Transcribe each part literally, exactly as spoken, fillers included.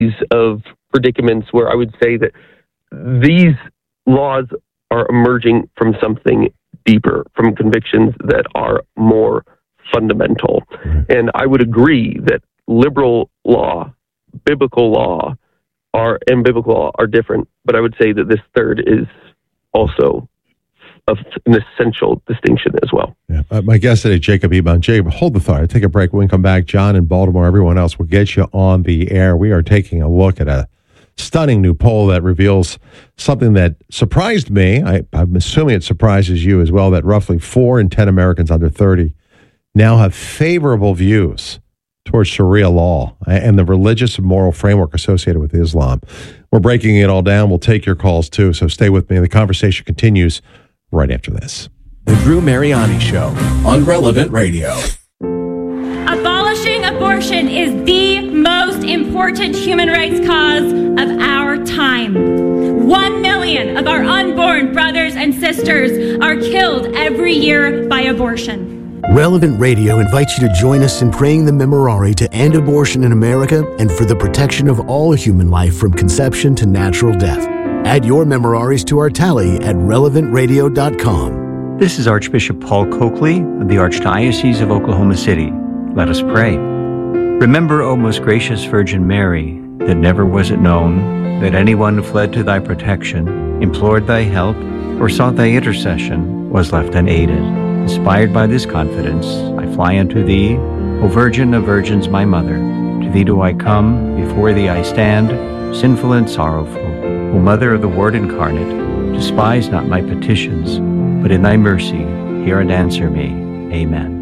of predicaments where I would say that these laws are emerging from something deeper, from convictions that are more fundamental. And I would agree that liberal law, biblical law, are and biblical law are different, but I would say that this third is also of an essential distinction as well. Yeah. Uh, my guest today, Jacob Ebon. Jacob, hold the thought. Take a break. When we come back, John in Baltimore, everyone else will get you on the air. We are taking a look at a stunning new poll that reveals something that surprised me. I, I'm assuming it surprises you as well, that roughly four in ten Americans under thirty now have favorable views towards Sharia law and the religious and moral framework associated with Islam. We're breaking it all down. We'll take your calls too, so stay with me. The conversation continues right after this. The Drew Mariani Show on Relevant Radio. Abolishing abortion is the most important human rights cause of our time. One million of our unborn brothers and sisters are killed every year by abortion. Relevant Radio invites you to join us in praying the Memorare to end abortion in America and for the protection of all human life from conception to natural death. Add your Memoraries to our tally at relevant radio dot com. This is Archbishop Paul Coakley of the Archdiocese of Oklahoma City. Let us pray. Remember, O most gracious Virgin Mary, that never was it known that anyone who fled to thy protection, implored thy help, or sought thy intercession was left unaided. Inspired by this confidence, I fly unto thee, O Virgin of Virgins, my Mother. To thee do I come, before thee I stand, sinful and sorrowful. O Mother of the Word incarnate, despise not my petitions, but in thy mercy hear and answer me. Amen.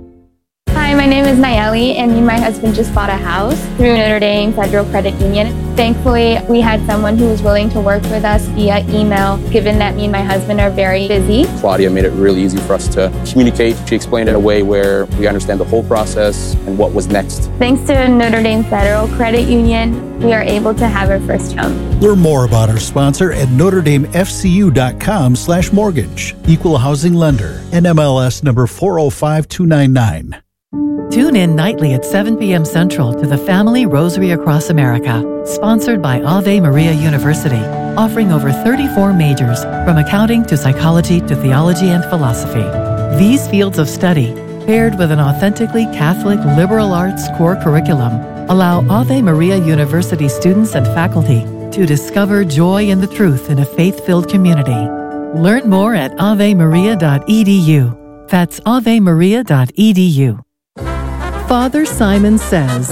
Hi, my name is Nayeli, and me and my husband just bought a house through Notre Dame Federal Credit Union. Thankfully, we had someone who was willing to work with us via email, given that me and my husband are very busy. Claudia made it really easy for us to communicate. She explained it in a way where we understand the whole process and what was next. Thanks to Notre Dame Federal Credit Union, we are able to have our first home. Learn more about our sponsor at notre dame f c u dot com slash mortgage. Equal housing lender. N M L S number four oh five two nine nine. Tune in nightly at seven p.m. Central to the Family Rosary Across America, sponsored by Ave Maria University, offering over thirty-four majors, from accounting to psychology to theology and philosophy. These fields of study, paired with an authentically Catholic liberal arts core curriculum, allow Ave Maria University students and faculty to discover joy in the truth in a faith-filled community. Learn more at ave maria dot e d u. That's ave maria dot e d u. Father Simon says,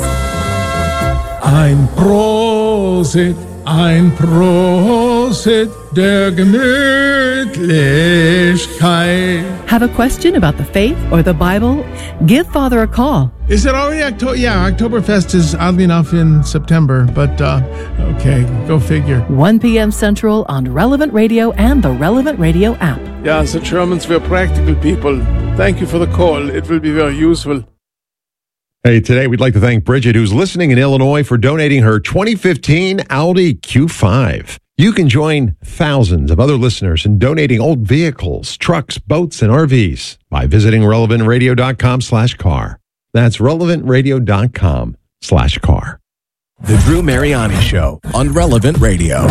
Ein Prosit, ein Prosit der Gemütlichkeit. Have a question about the faith or the Bible? Give Father a call. Is it already October? Yeah, Oktoberfest is oddly enough in September, but uh, okay, go figure. one p.m. Central on Relevant Radio and the Relevant Radio app. Yeah, the Germans were practical people. Thank you for the call. It will be very useful. Hey, today we'd like to thank Bridget, who's listening in Illinois, for donating her twenty fifteen Audi Q five. You can join thousands of other listeners in donating old vehicles, trucks, boats, and R Vs by visiting relevant radio dot com slash car. That's relevant radio dot com slash car. The Drew Mariani Show on Relevant Radio.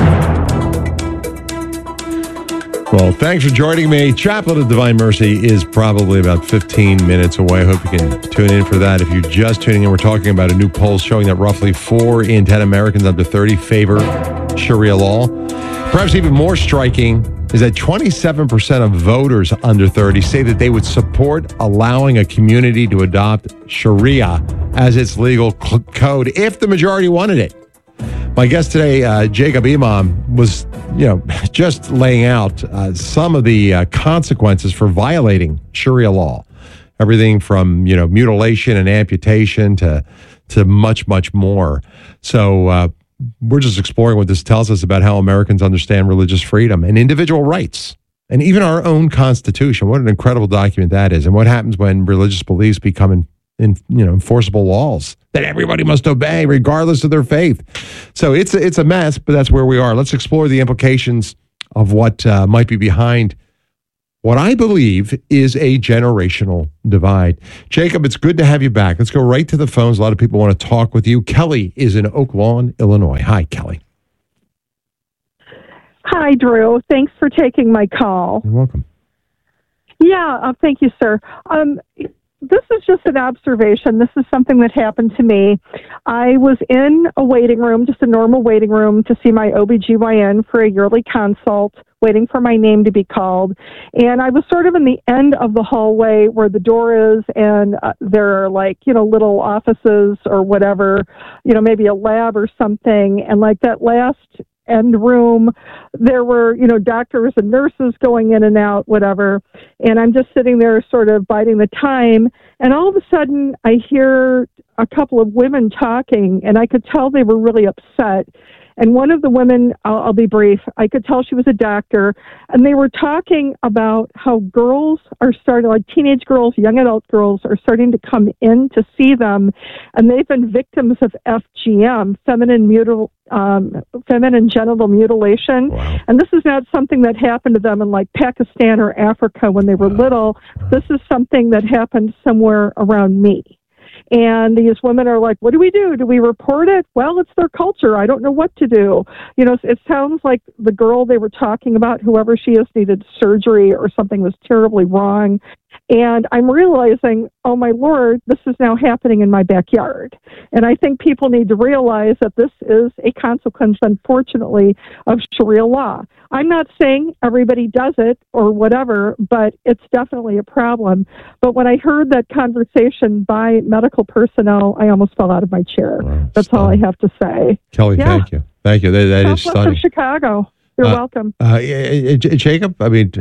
Well, thanks for joining me. Chaplet of Divine Mercy is probably about fifteen minutes away. I hope you can tune in for that. If you're just tuning in, we're talking about a new poll showing that roughly four in ten Americans under thirty favor Sharia law. Perhaps even more striking is that twenty-seven percent of voters under thirty say that they would support allowing a community to adopt Sharia as its legal cl- code if the majority wanted it. My guest today, uh, Jacob Imam, was, you know, just laying out uh, some of the uh, consequences for violating Sharia law. Everything from, you know, mutilation and amputation to to much, much more. So uh, we're just exploring what this tells us about how Americans understand religious freedom and individual rights, and even our own Constitution. What an incredible document that is, and what happens when religious beliefs become in, in you know enforceable laws that everybody must obey regardless of their faith. So it's a, it's a mess, but that's where we are. Let's explore the implications of what uh, might be behind what I believe is a generational divide. Jacob, it's good to have you back. Let's go right to the phones. A lot of people want to talk with you. Kelly is in Oak Lawn, Illinois. Hi, Kelly. Hi, Drew. Thanks for taking my call. You're welcome. Yeah, uh, thank you, sir. Um, this is just an observation. This is something that happened to me. I was in a waiting room, just a normal waiting room, to see my O B G Y N for a yearly consult, waiting for my name to be called. And I was sort of in the end of the hallway where the door is, and uh, there are like, you know, little offices or whatever, you know, maybe a lab or something. And like that last end room, there were, you know, doctors and nurses going in and out, whatever. And I'm just sitting there sort of biding the time. And all of a sudden I hear a couple of women talking, and I could tell they were really upset. And one of the women, I'll, I'll be brief, I could tell she was a doctor, and they were talking about how girls are starting, like teenage girls, young adult girls, are starting to come in to see them, and they've been victims of F G M, feminine mutil, um, feminine genital mutilation. Wow. And this is not something that happened to them in like Pakistan or Africa when they were little. This is something that happened somewhere around me. And these women are like, what do we do? Do we report it? Well, it's their culture. I don't know what to do. You know, it sounds like the girl they were talking about, whoever she is, needed surgery or something was terribly wrong. And I'm realizing, oh my Lord, this is now happening in my backyard. And I think people need to realize that this is a consequence, unfortunately, of Sharia law. I'm not saying everybody does it or whatever, but it's definitely a problem. But when I heard that conversation by medical personnel, I almost fell out of my chair. Wow, That's stunning. all I have to say. Kelly, Yeah. thank you. Thank you. That, that is Southwest stunning. of Chicago. You're Uh, welcome. Uh, yeah, J- Jacob, I mean,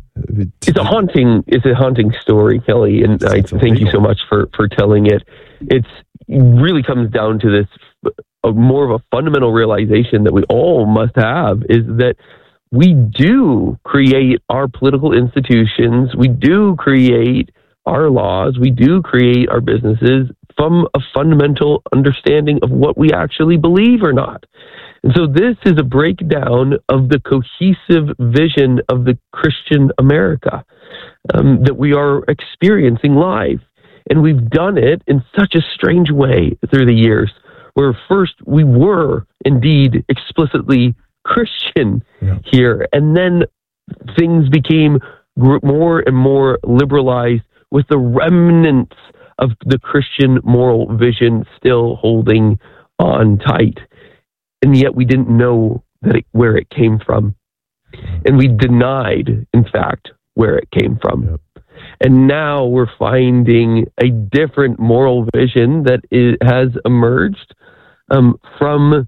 It's a haunting. It's a haunting story, Kelly, and I thank you so much for, for telling it. It's it really comes down to this a more of a fundamental realization that we all must have is that we do create our political institutions, we do create our laws, we do create our businesses from a fundamental understanding of what we actually believe or not. And so this is a breakdown of the cohesive vision of the Christian America um, that we are experiencing live. And we've done it in such a strange way through the years, where first we were indeed explicitly Christian Yeah. here, and then things became gr- more and more liberalized with the remnants of the Christian moral vision still holding on tight. And yet we didn't know that it, where it came from. And we denied, in fact, where it came from. Yep. And now we're finding a different moral vision that is, has emerged um, from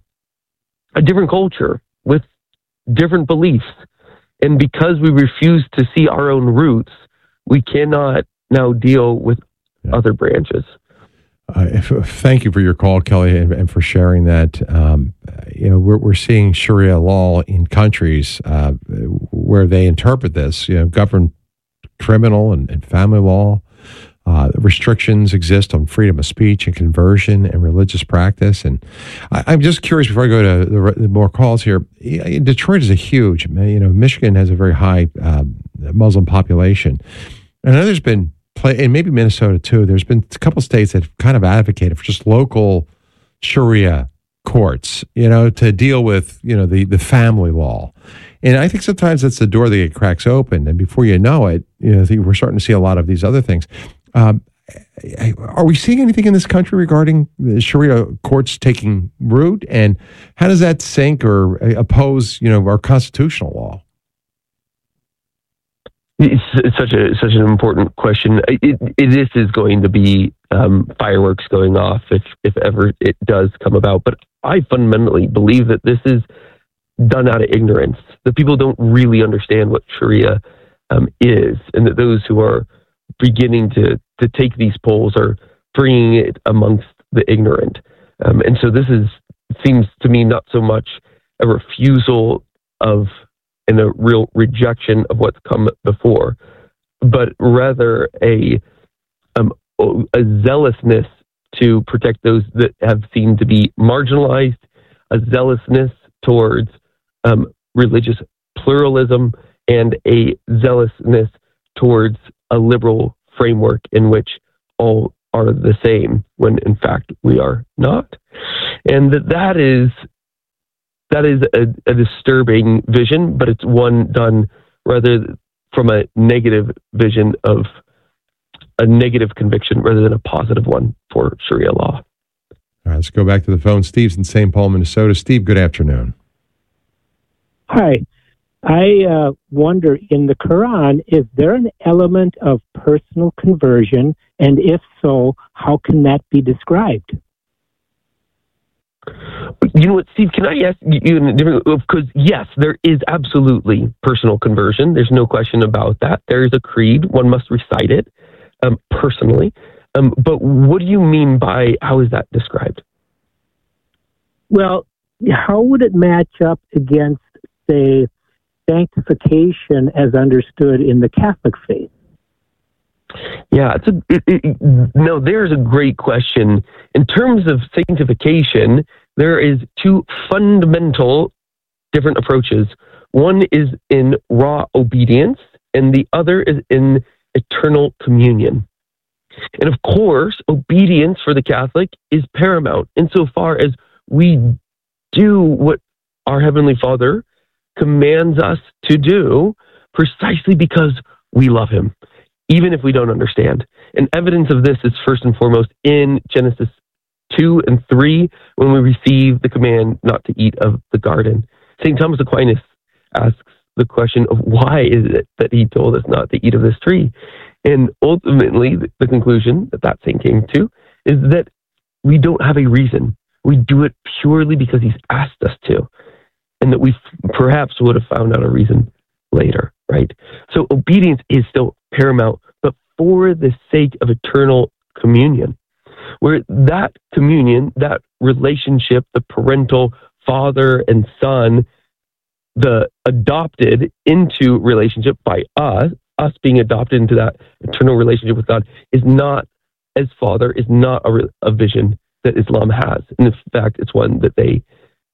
a different culture with different beliefs. And because we refuse to see our own roots, we cannot now deal with Yeah. other branches. Uh, if, thank you for your call, Kelly, and, and for sharing that. Um, you know, we're, we're seeing Sharia law in countries uh, where they interpret this, you know, govern criminal and, and family law. Uh, restrictions exist on freedom of speech and conversion and religious practice. And I, I'm just curious, before I go to the, the more calls here, Detroit is a huge, you know, Michigan has a very high um, Muslim population. And I know there's been Play, and maybe Minnesota too, there's been a couple states that have kind of advocated for just local Sharia courts, you know, to deal with, you know, the, the family law. And I think sometimes that's the door that it cracks open. And before you know it, you know, we're starting to see a lot of these other things. Um, are we seeing anything in this country regarding the Sharia courts taking root? And how does that sink or oppose, you know, our constitutional law? It's such a such an important question. It, it, this is going to be um, fireworks going off if if ever it does come about. But I fundamentally believe that this is done out of ignorance. That people don't really understand what Sharia um, is, and that those who are beginning to to take these polls are bringing it amongst the ignorant. Um, and so this is seems to me not so much a refusal of and a real rejection of what's come before, but rather a um, a zealousness to protect those that have seemed to be marginalized, a zealousness towards um, religious pluralism, and a zealousness towards a liberal framework in which all are the same, when in fact we are not. And that that is, that is a, a disturbing vision, but it's one done rather from a negative vision of a negative conviction rather than a positive one for Sharia law. All right, let's go back to the phone. Steve's in Saint Paul, Minnesota. Steve, good afternoon. Hi. I uh, wonder, in the Quran, is there an element of personal conversion? And if so, how can that be described? You know what, Steve, can I ask you in a different, because yes, there is absolutely personal conversion. There's no question about that. There is a creed. One must recite it um, personally. Um, but what do you mean by, how is that described? Well, how would it match up against, say, sanctification as understood in the Catholic faith? Yeah, it's a, it, it, no, there's a great question. In terms of sanctification, there is two fundamental different approaches. One is in raw obedience, and the other is in eternal communion. And of course, obedience for the Catholic is paramount insofar as we do what our Heavenly Father commands us to do precisely because we love Him, even if we don't understand. And evidence of this is first and foremost in Genesis two and three, when we receive the command not to eat of the garden. Saint Thomas Aquinas asks the question of why is it that he told us not to eat of this tree? And ultimately, the conclusion that that saint came to is that we don't have a reason. We do it purely because he's asked us to, and that we perhaps would have found out a reason later, right? So obedience is still paramount, but for the sake of eternal communion, where that communion, that relationship, the parental father and son, the adopted into relationship by us, us being adopted into that eternal relationship with God, is not, as father, is not a, a vision that Islam has. And in fact, it's one that they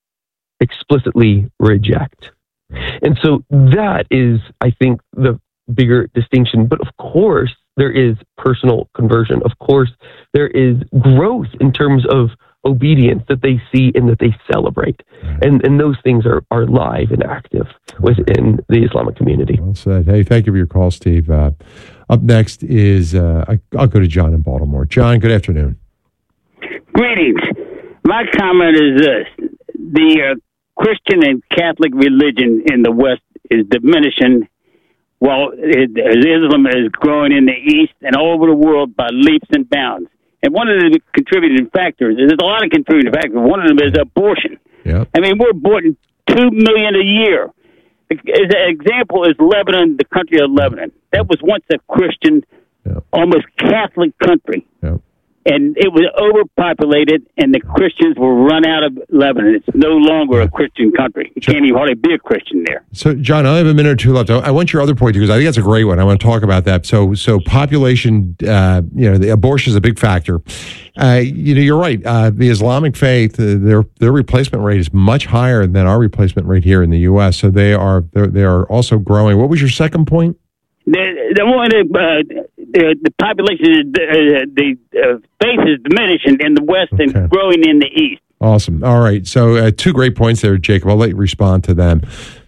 explicitly reject. And so that is, I think, the bigger distinction. But of course, there is personal conversion. Of course, there is growth in terms of obedience that they see and that they celebrate. And and those things are, are live and active within the Islamic community. Well said. Hey, thank you for your call, Steve. Uh, up next is, uh, I, I'll go to John in Baltimore. John, good afternoon. Greetings. My comment is this. The uh, Christian and Catholic religion in the West is diminishing, while it, Islam is growing in the East and all over the world by leaps and bounds. And one of the contributing factors, there's a lot of contributing factors, one of them is abortion. Yep. I mean, we're aborting two million a year. As an example is Lebanon, the country of Lebanon. That was once a Christian, yep. almost Catholic country. Yep. And it was overpopulated, and the Christians were run out of Lebanon. It's no longer a Christian country. You can't even hardly be a Christian there. So, John, I have a minute or two left. I, I want your other point, because I think that's a great one. I want to talk about that. So, so population, uh, you know, the abortion is a big factor. Uh, you know, you're right. Uh, the Islamic faith, uh, their their replacement rate is much higher than our replacement rate here in the U S. So they are they are also growing. What was your second point? The, the one uh, the, the population, is, uh, the uh, faith is diminishing in the West okay. and growing in the East. Awesome. All right. So uh, two great points there, Jacob. I'll let you respond to them.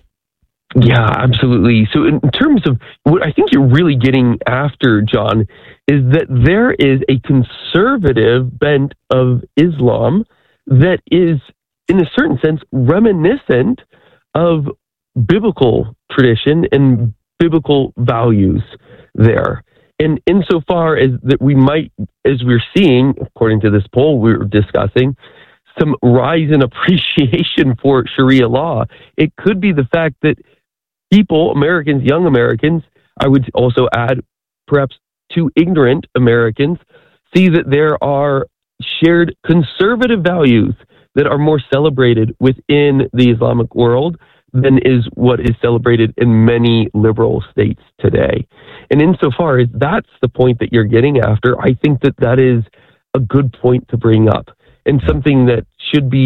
Yeah, absolutely. So in terms of what I think you're really getting after, John, is that there is a conservative bent of Islam that is, in a certain sense, reminiscent of biblical tradition and biblical values there. And insofar as that we might, as we're seeing, according to this poll we were discussing, some rise in appreciation for Sharia law, it could be the fact that people, Americans, young Americans, I would also add perhaps too ignorant Americans, see that there are shared conservative values that are more celebrated within the Islamic world than is what is celebrated in many liberal states today. And insofar as that's the point that you're getting after, I think that that is a good point to bring up and something that should be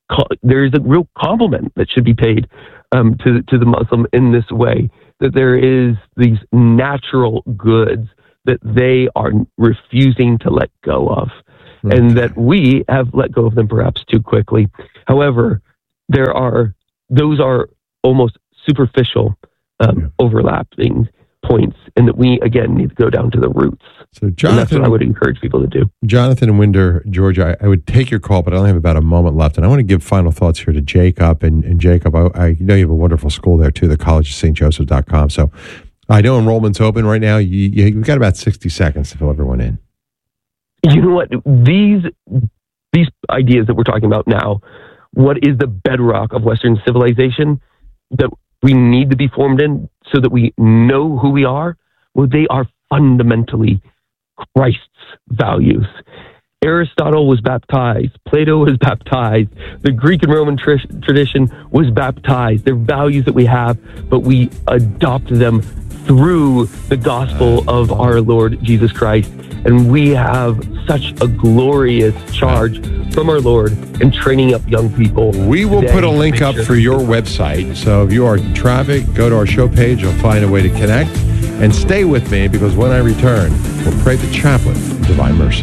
there is a real compliment that should be paid um, to to the Muslim in this way, that there is these natural goods that they are refusing to let go of, okay. and that we have let go of them perhaps too quickly. However, there are those are almost superficial um, yeah. overlapping points, and that we again need to go down to the roots. So, Jonathan, and that's what I would encourage people to do. Jonathan in Winder, Georgia, I, I would take your call, but I only have about a moment left, and I want to give final thoughts here to Jacob. And, and Jacob, I, I know you have a wonderful school there too, the college of Saint Joseph dot com. So I know enrollment's open right now. You, you, you've got about sixty seconds to fill everyone in. You know what? These these ideas that we're talking about now, what is the bedrock of Western civilization that we need to be formed in so that we know who we are? Well, they are fundamentally Christ's values. Aristotle was baptized. Plato was baptized. The Greek and Roman tr- tradition was baptized. They're values that we have, but we adopt them through the gospel of our Lord Jesus Christ. And we have such a glorious charge from our Lord in training up young people. We will put a link up for your website. So if you are in traffic, go to our show page. You'll find a way to connect. And stay with me, because when I return, we'll pray the Chaplet of Divine Mercy.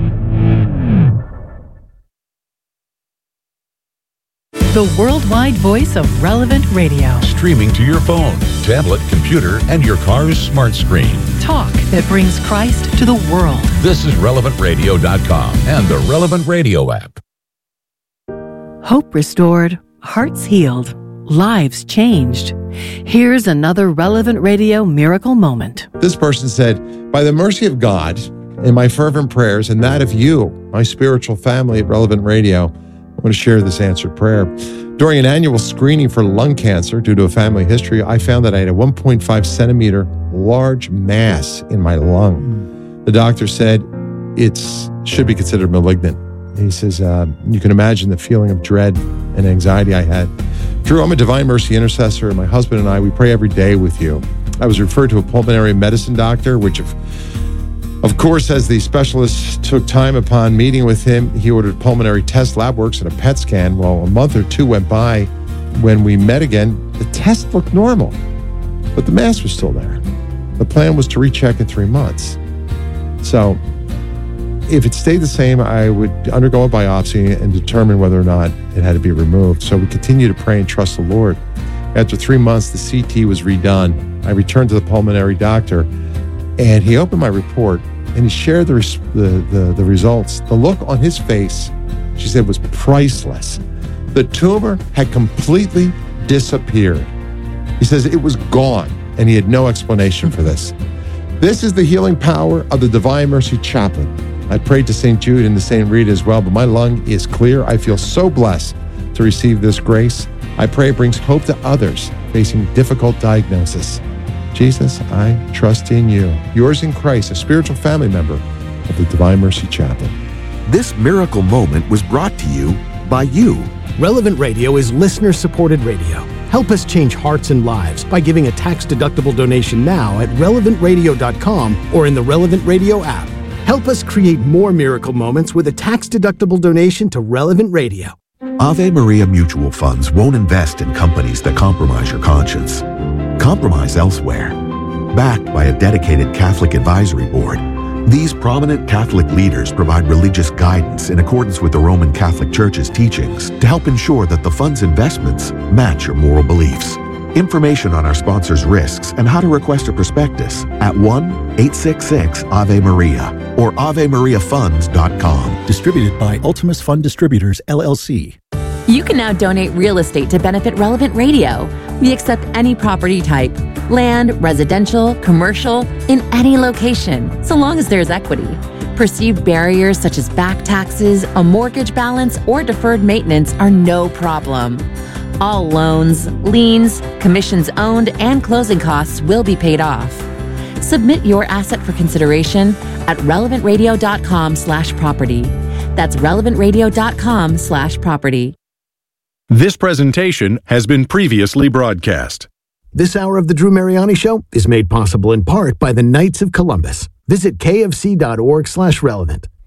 The worldwide voice of Relevant Radio. Streaming to your phone, tablet, computer, and your car's smart screen. Talk that brings Christ to the world. This is relevant radio dot com and the Relevant Radio app. Hope restored, hearts healed, lives changed. Here's another Relevant Radio miracle moment. This person said, by the mercy of God and my fervent prayers and that of you, my spiritual family at Relevant Radio, I want to share this answered prayer. During an annual screening for lung cancer due to a family history, I found that I had a one point five centimeter large mass in my lung. The doctor said it should be considered malignant. He says, uh, you can imagine the feeling of dread and anxiety I had. Drew, I'm a Divine Mercy intercessor, and my husband and I, we pray every day with you. I was referred to a pulmonary medicine doctor, which of, of course, as the specialist took time upon meeting with him, he ordered pulmonary test, lab works, and a P E T scan. Well, a month or two went by. When we met again, the test looked normal, but the mass was still there. The plan was to recheck in three months. So if it stayed the same, I would undergo a biopsy and determine whether or not it had to be removed. So we continue to pray and trust the Lord. After three months, the C T was redone. I returned to the pulmonary doctor, and he opened my report, and he shared the, res- the, the, the results. The look on his face, she said, was priceless. The tumor had completely disappeared. He says it was gone, and he had no explanation for this. This is the healing power of the Divine Mercy Chaplet. I prayed to Saint Jude and to Saint Rita as well, but my lung is clear. I feel so blessed to receive this grace. I pray it brings hope to others facing difficult diagnosis. Jesus, I trust in you. Yours in Christ, a spiritual family member of the Divine Mercy Chaplet. This miracle moment was brought to you by you. Relevant Radio is listener-supported radio. Help us change hearts and lives by giving a tax-deductible donation now at relevant radio dot com or in the Relevant Radio app. Help us create more miracle moments with a tax-deductible donation to Relevant Radio. Ave Maria Mutual Funds won't invest in companies that compromise your conscience. Compromise elsewhere. Backed by a dedicated Catholic advisory board, these prominent Catholic leaders provide religious guidance in accordance with the Roman Catholic Church's teachings to help ensure that the fund's investments match your moral beliefs. Information on our sponsors' risks and how to request a prospectus at one eight six six Ave Maria or ave maria funds dot com. Distributed by Ultimus Fund Distributors, L L C. You can now donate real estate to benefit Relevant Radio. We accept any property type, land, residential, commercial, in any location, so long as there's equity. Perceived barriers such as back taxes, a mortgage balance, or deferred maintenance are no problem. All loans, liens, commissions owned, and closing costs will be paid off. Submit your asset for consideration at relevant radio dot com slash property. That's relevant radio dot com slash property. This presentation has been previously broadcast. This hour of the Drew Mariani Show is made possible in part by the Knights of Columbus. Visit kfc dot org slash relevant.